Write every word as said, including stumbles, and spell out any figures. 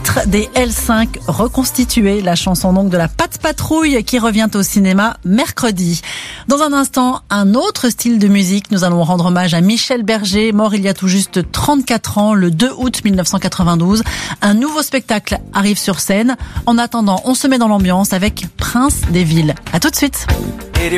titre des L cinq reconstitués, la chanson donc de la Patte Patrouille qui revient au cinéma mercredi. Dans un instant, un autre style de musique. Nous allons rendre hommage à Michel Berger, mort il y a tout juste trente-quatre ans, le deux août mille neuf cent quatre-vingt-douze. Un nouveau spectacle arrive sur scène. En attendant, on se met dans l'ambiance avec Prince des villes. À tout de suite. Et